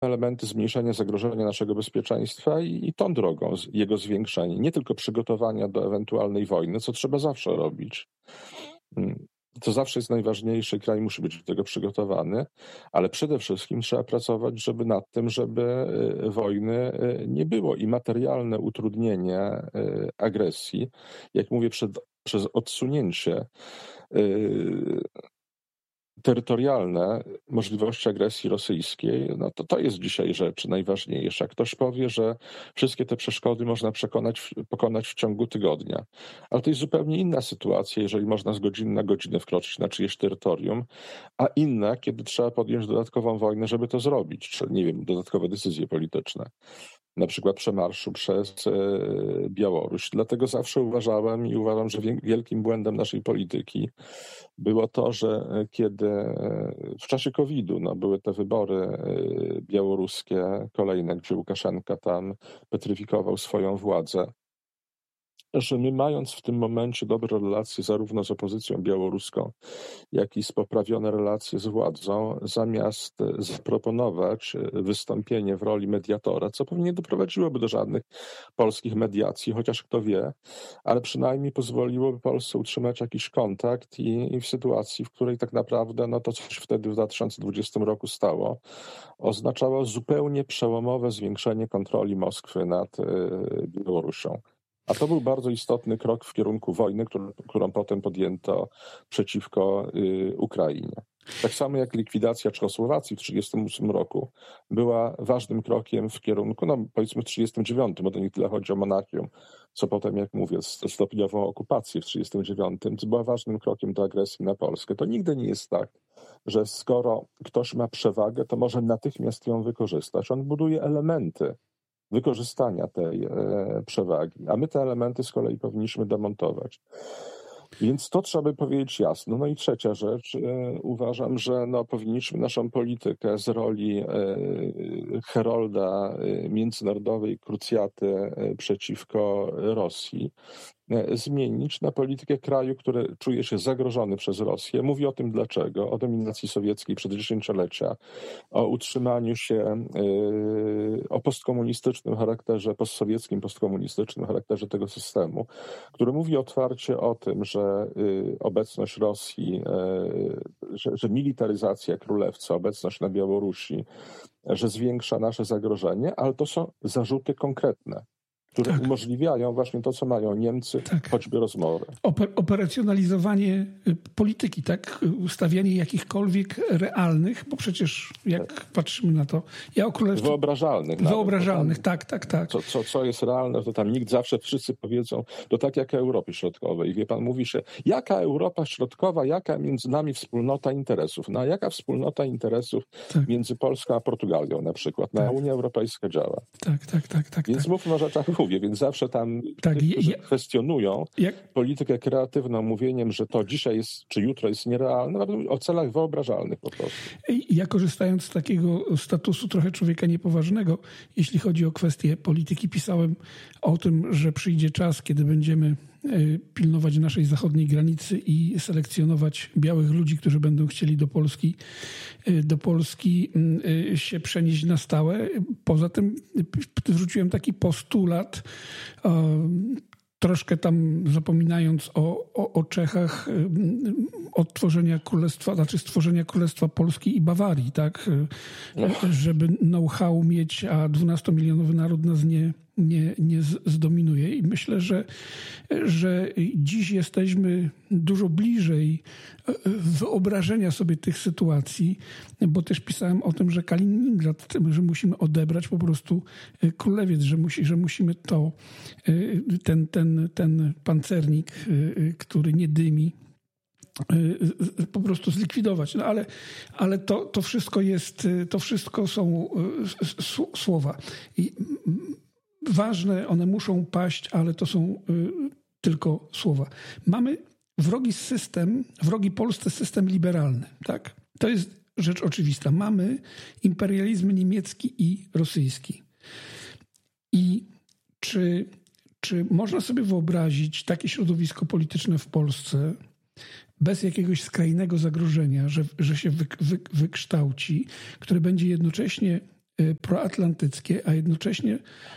elementy zmniejszenia zagrożenia naszego bezpieczeństwa i tą drogą jego zwiększenie. Nie tylko przygotowania do ewentualnej wojny, co trzeba zawsze robić. To zawsze jest najważniejsze, kraj musi być do tego przygotowany, ale przede wszystkim trzeba pracować nad tym, żeby wojny nie było i materialne utrudnienie agresji, jak mówię, przez odsunięcie terytorialne możliwości agresji rosyjskiej, no to jest dzisiaj rzecz najważniejsza. Ktoś powie, że wszystkie te przeszkody można pokonać w ciągu tygodnia. Ale to jest zupełnie inna sytuacja, jeżeli można z godziny na godzinę wkroczyć na czyjeś terytorium, a inna, kiedy trzeba podjąć dodatkową wojnę, żeby to zrobić, czy nie wiem, dodatkowe decyzje polityczne. Na przykład przemarszu przez Białoruś. Dlatego zawsze uważałem i uważam, że wielkim błędem naszej polityki było to, że kiedy w czasie COVID-u były te wybory białoruskie kolejne, gdzie Łukaszenka tam petryfikował swoją władzę, że my mając w tym momencie dobre relacje zarówno z opozycją białoruską, jak i poprawione relacje z władzą, zamiast zaproponować wystąpienie w roli mediatora, co pewnie nie doprowadziłoby do żadnych polskich mediacji, chociaż kto wie, ale przynajmniej pozwoliłoby Polsce utrzymać jakiś kontakt i w sytuacji, w której tak naprawdę to, co się wtedy w 2020 roku stało, oznaczało zupełnie przełomowe zwiększenie kontroli Moskwy nad Białorusią. A to był bardzo istotny krok w kierunku wojny, którą potem podjęto przeciwko Ukrainie. Tak samo jak likwidacja Czechosłowacji w 1938 roku była ważnym krokiem w kierunku, powiedzmy w 1939, bo to nie tyle chodzi o Monachium, co potem, jak mówię, stopniową okupację w 1939, była ważnym krokiem do agresji na Polskę. To nigdy nie jest tak, że skoro ktoś ma przewagę, to może natychmiast ją wykorzystać. On buduje elementy wykorzystania tej przewagi, a my te elementy z kolei powinniśmy demontować. Więc to trzeba by powiedzieć jasno. No i trzecia rzecz, uważam, że powinniśmy naszą politykę z roli herolda międzynarodowej krucjaty przeciwko Rosji zmienić na politykę kraju, który czuje się zagrożony przez Rosję. Mówi o tym dlaczego, o dominacji sowieckiej przez dziesięciolecia, o utrzymaniu się, o postkomunistycznym charakterze, postkomunistycznym charakterze tego systemu, który mówi otwarcie o tym, że obecność Rosji, że militaryzacja królewca, obecność na Białorusi, że zwiększa nasze zagrożenie, ale to są zarzuty konkretne, które umożliwiają właśnie to, co mają Niemcy, choćby rozmowy. Operacjonalizowanie polityki, ustawianie jakichkolwiek realnych, bo przecież jak patrzymy na to, ja o królestwie... Wyobrażalnych, tak. Co jest realne, to tam wszyscy powiedzą, to tak jak Europy Środkowej. Wie pan, mówi się, jaka Europa Środkowa, jaka między nami wspólnota interesów. A jaka wspólnota interesów między Polską a Portugalią na przykład? Unia Europejska działa. Tak. Więc mówmy o rzeczach, więc zawsze tam kwestionują politykę kreatywną mówieniem, że to dzisiaj jest, czy jutro jest nierealne, o celach wyobrażalnych po prostu. Ja korzystając z takiego statusu trochę człowieka niepoważnego, jeśli chodzi o kwestię polityki, pisałem o tym, że przyjdzie czas, kiedy będziemy pilnować naszej zachodniej granicy i selekcjonować białych ludzi, którzy będą chcieli do Polski się przenieść na stałe. Poza tym wrzuciłem taki postulat, troszkę tam zapominając o Czechach, odtworzenia królestwa, stworzenia Królestwa Polski i Bawarii, żeby know-how mieć, a 12-milionowy naród nas nie zdominuje. I myślę, że dziś jesteśmy dużo bliżej wyobrażenia sobie tych sytuacji, bo też pisałem o tym, że Kaliningrad, że musimy odebrać po prostu Królewiec, że musimy ten pancernik, który nie dymi, po prostu zlikwidować. Ale to wszystko są słowa. I ważne, one muszą paść, ale to są tylko słowa. Mamy wrogi Polsce system liberalny. To jest rzecz oczywista. Mamy imperializm niemiecki i rosyjski. I czy można sobie wyobrazić takie środowisko polityczne w Polsce bez jakiegoś skrajnego zagrożenia, że się wykształci, które będzie jednocześnie proatlantyckie, a jednocześnie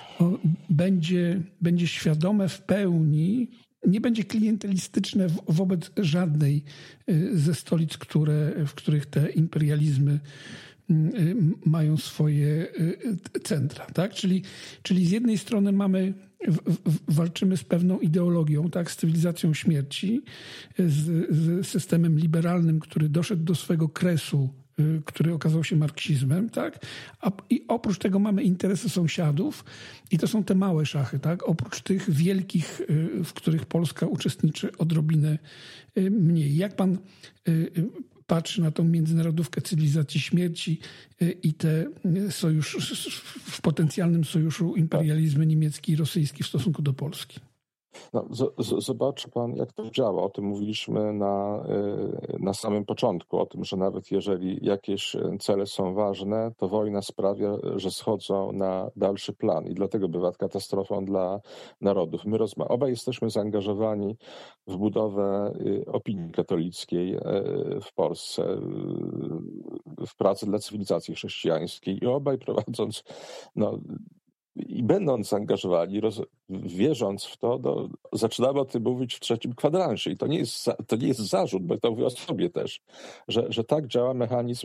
będzie świadome w pełni, nie będzie klientelistyczne wobec żadnej ze stolic, w których te imperializmy mają swoje centra. Tak? Czyli z jednej strony walczymy z pewną ideologią, tak, z cywilizacją śmierci, z systemem liberalnym, który doszedł do swego kresu, który okazał się marksizmem, tak? I oprócz tego mamy interesy sąsiadów i to są te małe szachy, tak? Oprócz tych wielkich, w których Polska uczestniczy odrobinę mniej. Jak pan patrzy na tą międzynarodówkę cywilizacji śmierci i te w potencjalnym sojuszu imperializmy niemiecki i rosyjski w stosunku do Polski? No, zobaczy pan, jak to działa. O tym mówiliśmy na samym początku, o tym, że nawet jeżeli jakieś cele są ważne, to wojna sprawia, że schodzą na dalszy plan i dlatego bywa katastrofą dla narodów. My obaj jesteśmy zaangażowani w budowę opinii katolickiej w Polsce, w pracy dla cywilizacji chrześcijańskiej i obaj prowadząc i będąc zaangażowani, wierząc w to, zaczynamy o tym mówić w trzecim kwadransie. I to nie jest zarzut, bo to mówię o sobie też, że tak działa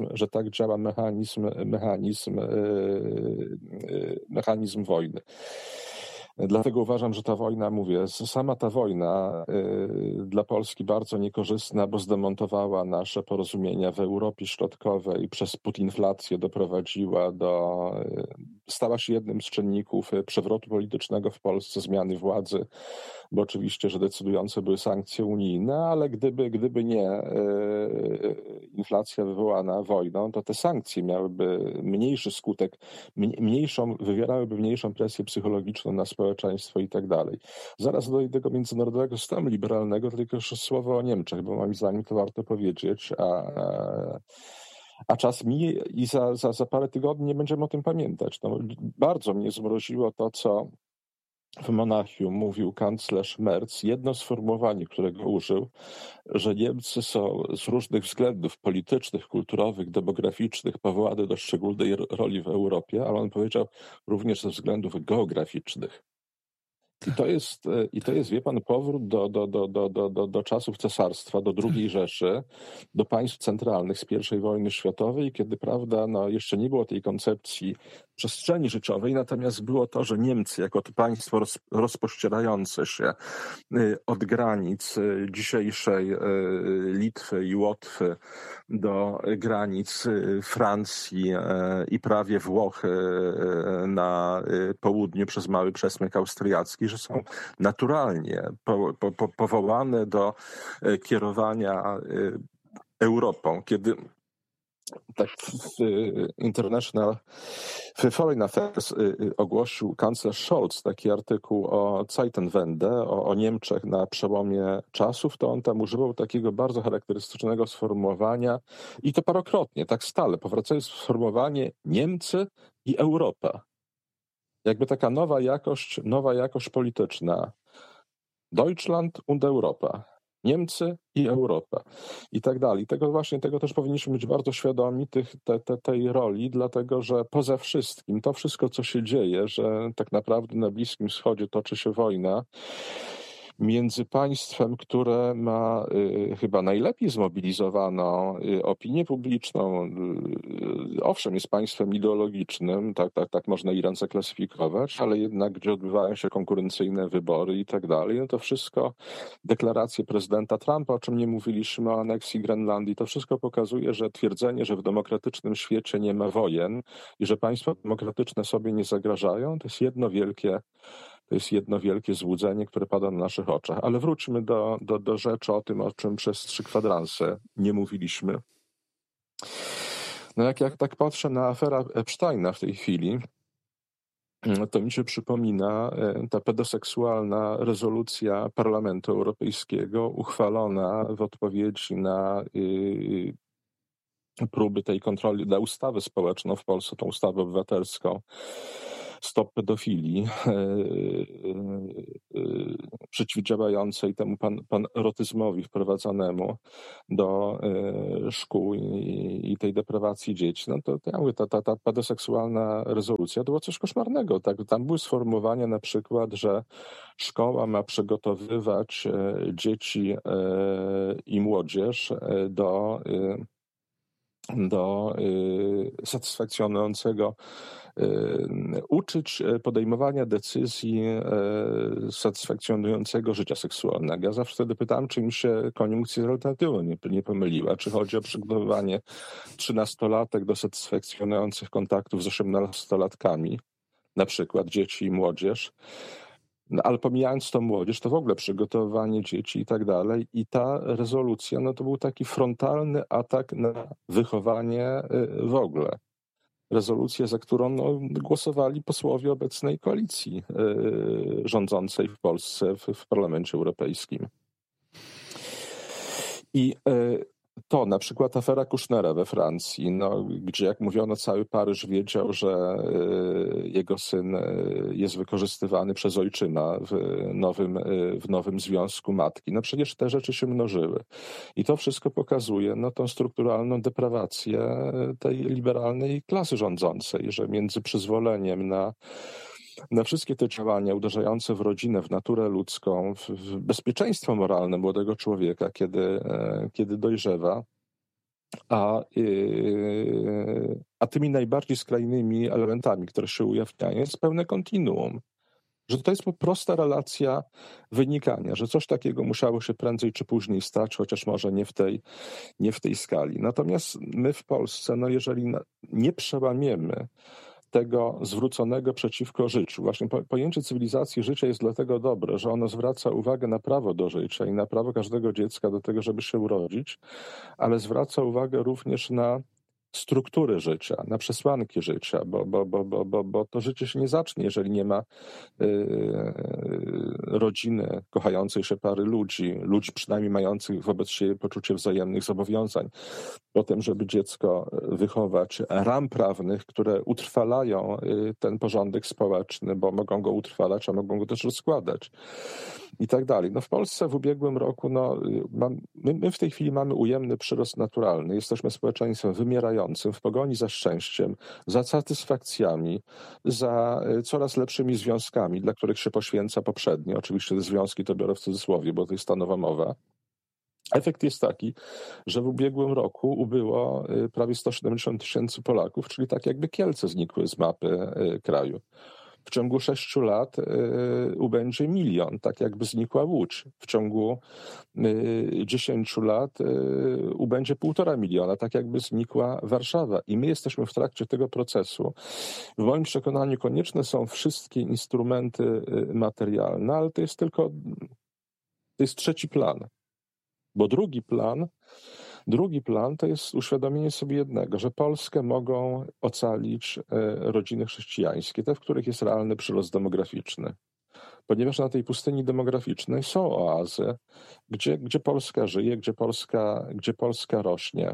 mechanizm wojny. Dlatego uważam, że ta wojna, sama ta wojna dla Polski bardzo niekorzystna, bo zdemontowała nasze porozumienia w Europie Środkowej, przez putinflację stała się jednym z czynników przewrotu politycznego w Polsce, zmiany władzy, bo oczywiście, że decydujące były sankcje unijne, ale gdyby nie inflacja wywołana wojną, to te sankcje miałyby mniejszy skutek, wywierałyby mniejszą presję psychologiczną na społeczeństwo i tak dalej. Zaraz do tego międzynarodowego systemu liberalnego, tylko jeszcze słowo o Niemczech, bo moim zdaniem to warto powiedzieć, a czas minie i za parę tygodni nie będziemy o tym pamiętać. Bardzo mnie zmroziło to, co w Monachium mówił kanclerz Merz, jedno sformułowanie, którego użył, że Niemcy są z różnych względów politycznych, kulturowych, demograficznych powołane do szczególnej roli w Europie, ale on powiedział również ze względów geograficznych. I to jest, wie pan, powrót do czasów cesarstwa, do II Rzeszy, do państw centralnych z I wojny światowej, kiedy, prawda, jeszcze nie było tej koncepcji przestrzeni życiowej, natomiast było to, że Niemcy jako to państwo rozpościerające się od granic dzisiejszej Litwy i Łotwy do granic Francji i prawie Włoch na południu przez mały przesmyk austriacki, że są naturalnie powołane do kierowania Europą. Kiedy tak International Foreign Affairs ogłosił kanclerz Scholz taki artykuł o Zeitenwende, o Niemczech na przełomie czasów, to on tam używał takiego bardzo charakterystycznego sformułowania i to parokrotnie, tak stale, powracając sformułowanie Niemcy i Europa. Jakby taka nowa jakość polityczna. Deutschland und Europa. Niemcy i Europa. I tak dalej. Tego też powinniśmy być bardzo świadomi, tej roli, dlatego że poza wszystkim, to wszystko, co się dzieje, że tak naprawdę na Bliskim Wschodzie toczy się wojna między państwem, które ma chyba najlepiej zmobilizowaną opinię publiczną. Owszem, jest państwem ideologicznym, tak można Iran zaklasyfikować, ale jednak gdzie odbywają się konkurencyjne wybory i tak dalej, to wszystko, deklaracje prezydenta Trumpa, o czym nie mówiliśmy, o aneksji Grenlandii, to wszystko pokazuje, że twierdzenie, że w demokratycznym świecie nie ma wojen i że państwa demokratyczne sobie nie zagrażają, to jest jedno wielkie złudzenie, które pada na naszych oczach. Ale wróćmy do rzeczy, o tym, o czym przez 3 kwadranse nie mówiliśmy. Jak tak patrzę na aferę Epsteina w tej chwili, to mi się przypomina ta pedoseksualna rezolucja Parlamentu Europejskiego uchwalona w odpowiedzi na próby tej kontroli, na ustawę społeczną w Polsce, tą ustawę obywatelską, Stop Pedofilii, przeciwdziałającej temu panrotyzmowi wprowadzanemu do szkół i tej deprawacji dzieci, no to ja mówię, ta pedoseksualna rezolucja to było coś koszmarnego. Tak? Tam były sformułowania na przykład, że szkoła ma przygotowywać dzieci i młodzież do satysfakcjonującego, uczyć podejmowania decyzji satysfakcjonującego życia seksualnego. Ja zawsze wtedy pytałem, czy mi się koniunkcja z alternatywą nie pomyliła, czy chodzi o przygotowywanie 13-latek do satysfakcjonujących kontaktów z 18-latkami, na przykład dzieci i młodzież. No, ale pomijając tą młodzież, to w ogóle przygotowywanie dzieci i tak dalej. I ta rezolucja, no to był taki frontalny atak na wychowanie w ogóle. Rezolucję, za którą głosowali posłowie obecnej koalicji rządzącej w Polsce w Parlamencie Europejskim. I to na przykład afera Kusznera we Francji, gdzie jak mówiono, cały Paryż wiedział, że jego syn jest wykorzystywany przez ojczyma w nowym związku matki. No przecież te rzeczy się mnożyły. I to wszystko pokazuje tą strukturalną deprawację tej liberalnej klasy rządzącej, że między przyzwoleniem na wszystkie te działania uderzające w rodzinę, w naturę ludzką, w bezpieczeństwo moralne młodego człowieka, kiedy dojrzewa, a tymi najbardziej skrajnymi elementami, które się ujawniają, jest pełne kontinuum. Że to jest prosta relacja wynikania, że coś takiego musiało się prędzej czy później stać, chociaż może nie w tej skali. Natomiast my w Polsce, jeżeli nie przełamiemy tego zwróconego przeciwko życiu. Właśnie pojęcie cywilizacji życia jest dlatego dobre, że ono zwraca uwagę na prawo do życia i na prawo każdego dziecka do tego, żeby się urodzić, ale zwraca uwagę również na struktury życia, na przesłanki życia, bo to życie się nie zacznie, jeżeli nie ma rodziny, kochającej się pary ludzi przynajmniej mających wobec siebie poczucie wzajemnych zobowiązań. Potem, żeby dziecko wychować, ram prawnych, które utrwalają ten porządek społeczny, bo mogą go utrwalać, a mogą go też rozkładać. I tak dalej. W Polsce w ubiegłym roku, my w tej chwili mamy ujemny przyrost naturalny. Jesteśmy społeczeństwem wymierającym w pogoni za szczęściem, za satysfakcjami, za coraz lepszymi związkami, dla których się poświęca poprzednio. Oczywiście te związki to biorę w cudzysłowie, bo to jest ta nowa mowa. Efekt jest taki, że w ubiegłym roku ubyło prawie 170 000 Polaków, czyli tak jakby Kielce znikły z mapy kraju. W ciągu 6 lat ubędzie 1 milion, tak jakby znikła Łódź. W ciągu 10 lat ubędzie 1,5 miliona, tak jakby znikła Warszawa. I my jesteśmy w trakcie tego procesu. W moim przekonaniu konieczne są wszystkie instrumenty materialne, ale to jest trzeci plan. Bo drugi plan to jest uświadomienie sobie jednego, że Polskę mogą ocalić rodziny chrześcijańskie, te, w których jest realny przyrost demograficzny. Ponieważ na tej pustyni demograficznej są oazy, gdzie Polska żyje, gdzie Polska rośnie,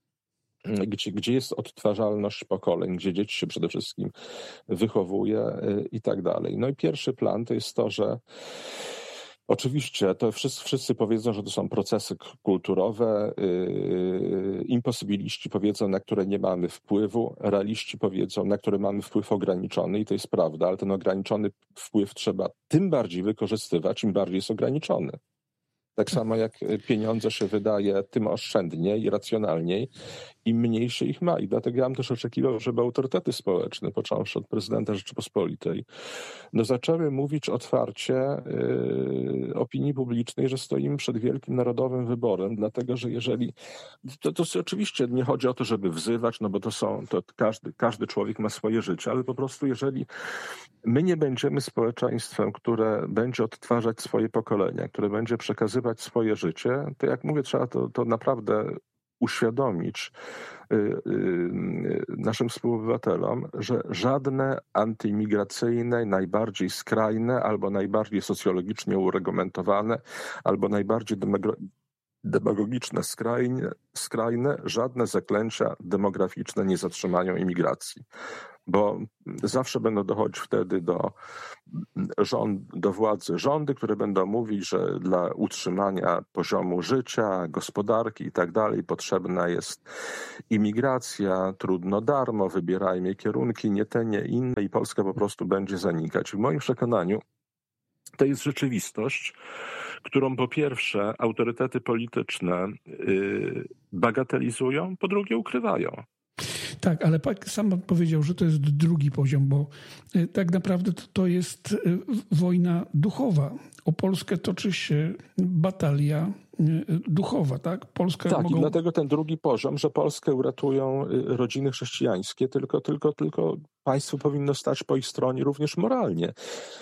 gdzie jest odtwarzalność pokoleń, gdzie dzieci się przede wszystkim wychowuje i tak dalej. I pierwszy plan to jest to, że oczywiście to wszyscy powiedzą, że to są procesy kulturowe, imposybiliści powiedzą, na które nie mamy wpływu, realiści powiedzą, na które mamy wpływ ograniczony i to jest prawda, ale ten ograniczony wpływ trzeba tym bardziej wykorzystywać, im bardziej jest ograniczony. Tak samo jak pieniądze się wydaje, tym oszczędniej i racjonalniej, im mniej się ich ma. I dlatego ja bym też oczekiwał, żeby autorytety społeczne, począwszy od prezydenta Rzeczypospolitej, zaczęły mówić otwarcie opinii publicznej, że stoimy przed wielkim narodowym wyborem, dlatego że jeżeli... To oczywiście nie chodzi o to, żeby wzywać, bo każdy człowiek ma swoje życie, ale po prostu jeżeli my nie będziemy społeczeństwem, które będzie odtwarzać swoje pokolenia, które będzie przekazywać swoje życie, to jak mówię, trzeba to naprawdę uświadomić naszym współobywatelom, że żadne antyimigracyjne, najbardziej skrajne albo najbardziej socjologicznie uregumentowane, albo najbardziej demagogiczne, skrajne, żadne zaklęcia demograficzne nie zatrzymają imigracji. bo zawsze będą dochodzić wtedy do władzy rządy, które będą mówić, że dla utrzymania poziomu życia, gospodarki i tak dalej potrzebna jest imigracja, trudno darmo, wybierajmy kierunki, nie te, nie inne i Polska po prostu będzie zanikać. W moim przekonaniu to jest rzeczywistość, którą po pierwsze autorytety polityczne bagatelizują, po drugie ukrywają. Tak, ale sam pan powiedział, że to jest drugi poziom, bo tak naprawdę to jest wojna duchowa. O Polskę toczy się batalia duchowa, tak? Polskę tak, i dlatego ten drugi poziom, że Polskę uratują rodziny chrześcijańskie, tylko państwo powinno stać po ich stronie również moralnie.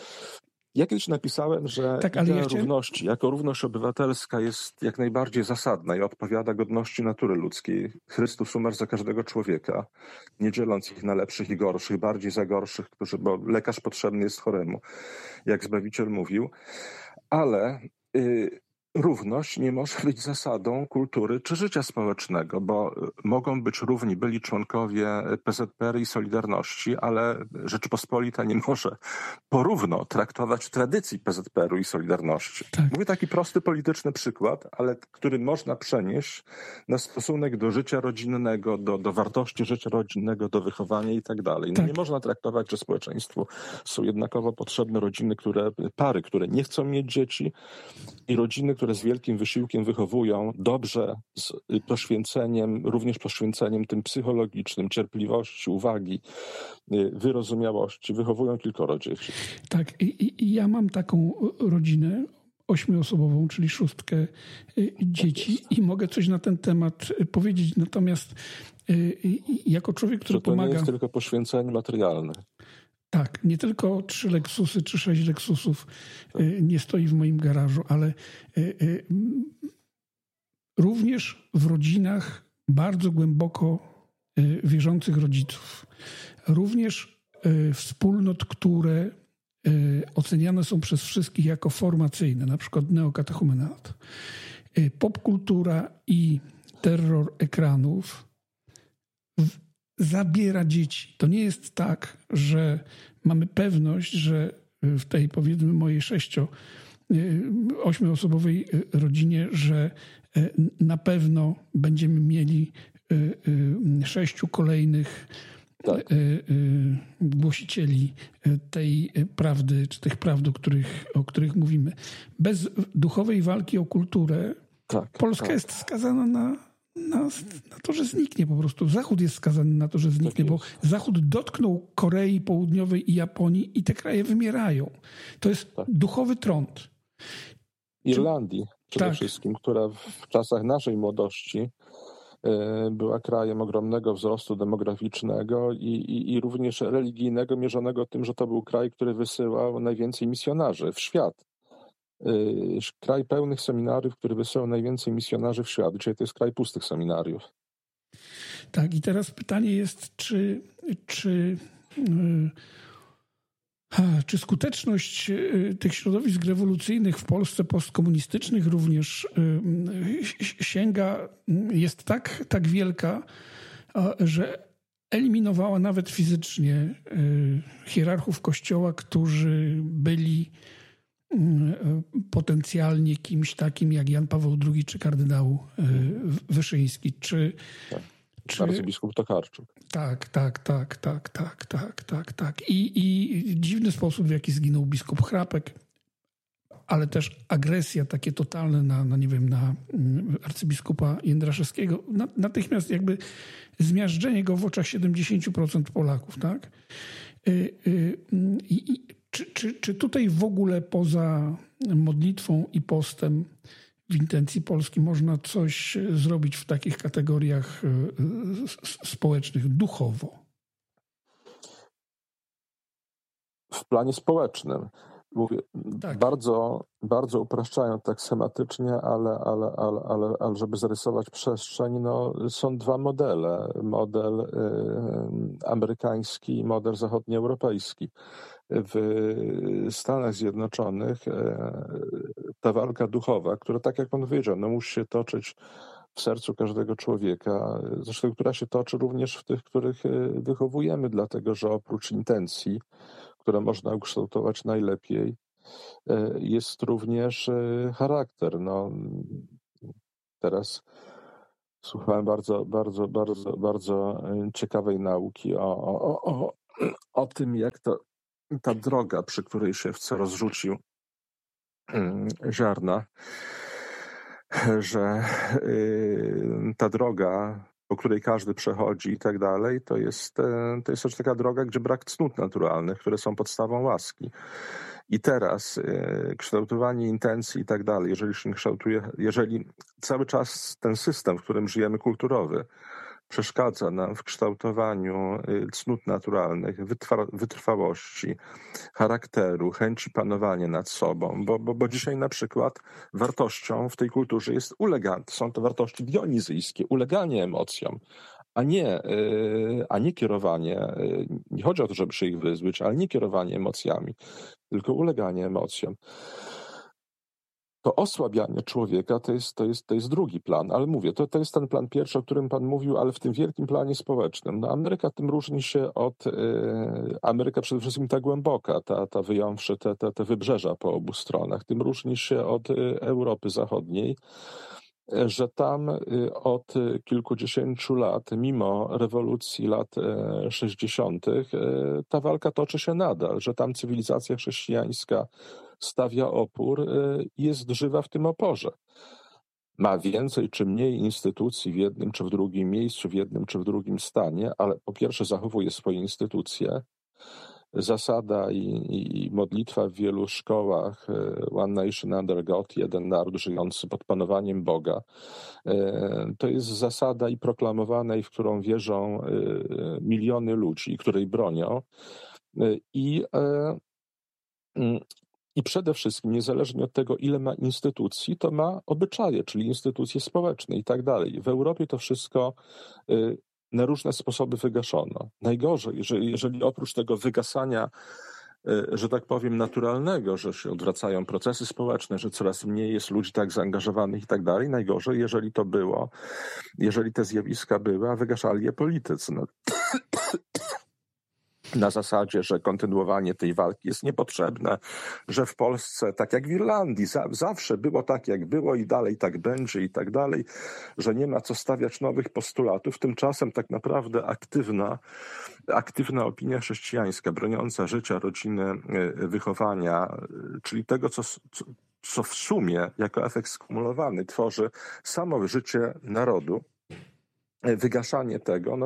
Ja kiedyś napisałem, że idea równości jako równość obywatelska jest jak najbardziej zasadna i odpowiada godności natury ludzkiej. Chrystus umarł za każdego człowieka, nie dzieląc ich na lepszych i gorszych, bardziej za gorszych, bo lekarz potrzebny jest choremu, jak Zbawiciel mówił. Ale równość nie może być zasadą kultury czy życia społecznego, bo mogą być równi byli członkowie PZPR i Solidarności, ale Rzeczypospolita nie może porówno traktować tradycji PZPR-u i Solidarności. Tak. Mówię taki prosty polityczny przykład, ale który można przenieść na stosunek do życia rodzinnego, do wartości życia rodzinnego, do wychowania i tak dalej. No nie można traktować, że społeczeństwu są jednakowo potrzebne pary, które nie chcą mieć dzieci i rodziny, które z wielkim wysiłkiem wychowują dobrze, z poświęceniem, również poświęceniem tym psychologicznym, cierpliwości, uwagi, wyrozumiałości, wychowują kilkoro dzieci. Tak, i ja mam taką rodzinę 8-osobową, czyli 6 dzieci i mogę coś na ten temat powiedzieć. Natomiast jako człowiek, który pomaga... To nie jest tylko poświęcenie materialne. Tak, nie tylko 3 Lexusy czy 6 Lexusów nie stoi w moim garażu, ale również w rodzinach bardzo głęboko wierzących rodziców. Również wspólnot, które oceniane są przez wszystkich jako formacyjne, na przykład neokatechumenat. Popkultura i terror ekranów zabiera dzieci. To nie jest tak, że mamy pewność, że w tej, powiedzmy, mojej 8-osobowej rodzinie, że na pewno będziemy mieli 6 kolejnych głosicieli tej prawdy, czy tych prawd, o których mówimy. Bez duchowej walki o kulturę Polska jest skazana na to, że zniknie po prostu. Zachód jest skazany na to, że zniknie, bo Zachód dotknął Korei Południowej i Japonii i te kraje wymierają. To jest duchowy trąd. Irlandii przede wszystkim, która w czasach naszej młodości była krajem ogromnego wzrostu demograficznego i również religijnego, mierzonego tym, że to był kraj, który wysyłał najwięcej misjonarzy w świat. Kraj pełnych seminariów, który wysyłał najwięcej misjonarzy w świat. Dzisiaj to jest kraj pustych seminariów. Tak, i teraz pytanie jest, czy skuteczność tych środowisk rewolucyjnych w Polsce postkomunistycznych również jest tak wielka, że eliminowała nawet fizycznie hierarchów Kościoła, którzy byli potencjalnie kimś takim jak Jan Paweł II czy kardynał Wyszyński, czy arcybiskup Tokarczuk. Tak. I dziwny sposób, w jaki zginął biskup Chrapek, ale też agresja takie totalne na arcybiskupa Jędraszewskiego, natychmiast jakby zmiażdżenie go w oczach 70% Polaków, tak? Czy tutaj w ogóle poza modlitwą i postem w intencji Polski można coś zrobić w takich kategoriach społecznych, duchowo? W planie społecznym. Mówię, bardzo, bardzo upraszczając tak schematycznie, ale żeby zarysować przestrzeń, są 2 modele. Model amerykański i model zachodnioeuropejski. W Stanach Zjednoczonych ta walka duchowa, która, tak jak pan powiedział, musi się toczyć w sercu każdego człowieka, zresztą która się toczy również w tych, których wychowujemy, dlatego że oprócz intencji, które można ukształtować najlepiej, jest również charakter. No, teraz słuchałem bardzo ciekawej nauki o tym, jak to ta droga, przy której szewca rozrzucił ziarna, że ta droga, po której każdy przechodzi i tak dalej, to jest też taka droga, gdzie brak cnót naturalnych, które są podstawą łaski. I teraz kształtowanie intencji i tak dalej, jeżeli cały czas ten system, w którym żyjemy, kulturowy, przeszkadza nam w kształtowaniu cnót naturalnych, wytrwałości, charakteru, chęci panowania nad sobą, bo dzisiaj na przykład wartością w tej kulturze jest są to wartości dionizyjskie, uleganie emocjom, a nie kierowanie, nie chodzi o to, żeby się ich wyzbyć, ale nie kierowanie emocjami, tylko uleganie emocjom. To osłabianie człowieka to jest drugi plan, ale mówię, to jest ten plan pierwszy, o którym pan mówił, ale w tym wielkim planie społecznym. No Ameryka tym różni się od Ameryka przede wszystkim ta głęboka, ta wyjąwszy te wybrzeża po obu stronach, tym różni się od Europy Zachodniej, że tam od kilkudziesięciu lat, mimo rewolucji lat 60., ta walka toczy się nadal, że tam cywilizacja chrześcijańska stawia opór i jest żywa w tym oporze. Ma więcej czy mniej instytucji w jednym czy w drugim miejscu, w jednym czy w drugim stanie, ale po pierwsze zachowuje swoje instytucje. Zasada i modlitwa w wielu szkołach One Nation Under God, jeden naród żyjący pod panowaniem Boga, to jest zasada i proklamowana, i w którą wierzą miliony ludzi, i której bronią. I przede wszystkim, niezależnie od tego, ile ma instytucji, to ma obyczaje, czyli instytucje społeczne i tak dalej. W Europie to wszystko na różne sposoby wygaszono. Najgorzej, jeżeli oprócz tego wygasania, że tak powiem, naturalnego, że się odwracają procesy społeczne, że coraz mniej jest ludzi tak zaangażowanych i tak dalej, najgorzej, jeżeli te zjawiska były, a wygaszali je politycy. No. Na zasadzie, że kontynuowanie tej walki jest niepotrzebne, że w Polsce, tak jak w Irlandii, zawsze było tak, jak było i dalej tak będzie i tak dalej, że nie ma co stawiać nowych postulatów. Tymczasem tak naprawdę aktywna opinia chrześcijańska, broniąca życia, rodziny, wychowania, czyli tego, co w sumie jako efekt skumulowany tworzy samo życie narodu, wygaszanie tego,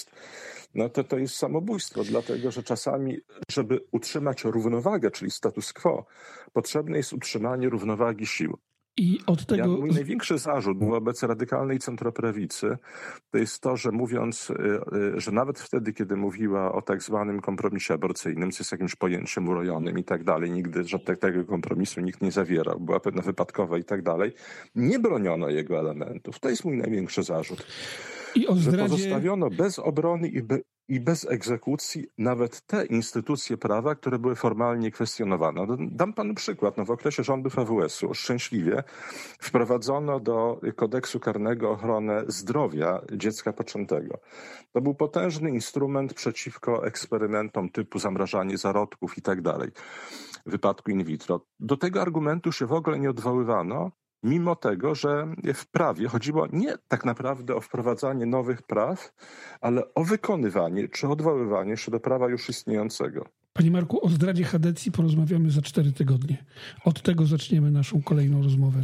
to jest samobójstwo, dlatego że czasami, żeby utrzymać równowagę, czyli status quo, potrzebne jest utrzymanie równowagi sił. I od tego... Mój największy zarzut wobec radykalnej centroprawicy to jest to, że mówiąc, że nawet wtedy, kiedy mówiła o tak zwanym kompromisie aborcyjnym, co jest jakimś pojęciem urojonym i tak dalej, nigdy żadnego kompromisu nikt nie zawierał, była pewna wypadkowa i tak dalej, nie broniono jego elementów. To jest mój największy zarzut. Że pozostawiono bez obrony i bez egzekucji nawet te instytucje prawa, które były formalnie kwestionowane. Dam panu przykład. W okresie rządów AWS-u szczęśliwie wprowadzono do kodeksu karnego ochronę zdrowia dziecka poczętego. To był potężny instrument przeciwko eksperymentom typu zamrażanie zarodków i tak dalej, w wypadku in vitro. Do tego argumentu się w ogóle nie odwoływano, mimo tego, że w prawie chodziło nie tak naprawdę o wprowadzanie nowych praw, ale o wykonywanie czy odwoływanie się do prawa już istniejącego. Panie Marku, o zdradzie Hadecji porozmawiamy za 4 tygodnie. Od tego zaczniemy naszą kolejną rozmowę.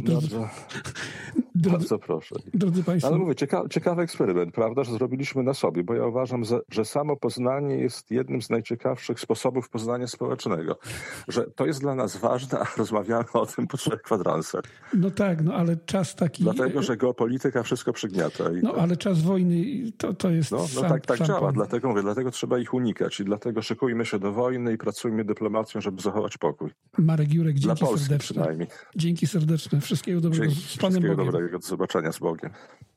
Bardzo proszę. Drodzy Państwo. Ale mówię, ciekawy eksperyment, prawda, że zrobiliśmy na sobie, bo ja uważam, że samo poznanie jest jednym z najciekawszych sposobów poznania społecznego. Że to jest dla nas ważne, a rozmawiamy o tym po 3 kwadransach. No tak, ale czas taki... Dlatego, że geopolityka wszystko przygniata. Ale czas wojny to jest tak działa, dlatego trzeba ich unikać i dlatego szykujmy się do wojny i pracujmy dyplomacją, żeby zachować pokój. Marek Jurek, dzięki dla Polski serdeczne. Przynajmniej. Dzięki serdeczne. Wszystkiego dobrego. Z Panem Bogiem. Dobrego. Do zobaczenia z Bogiem.